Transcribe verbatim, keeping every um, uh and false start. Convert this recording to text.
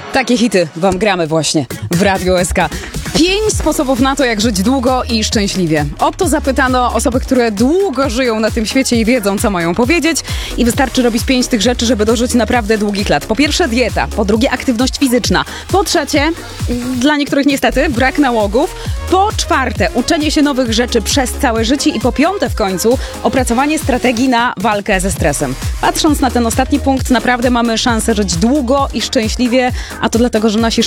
Takie hity wam gramy właśnie w Radio S K. Pięć sposobów na to, jak żyć długo i szczęśliwie. O to zapytano osoby, które długo żyją na tym świecie i wiedzą, co mają powiedzieć. I wystarczy robić pięć tych rzeczy, żeby dożyć naprawdę długich lat. Po pierwsze dieta, po drugie aktywność fizyczna, po trzecie, dla niektórych niestety, brak nałogów, po czwarte, uczenie się nowych rzeczy przez całe życie i po piąte w końcu, opracowanie strategii na walkę ze stresem. Patrząc na ten ostatni punkt, naprawdę mamy szansę żyć długo i szczęśliwie, a to dlatego, że nasi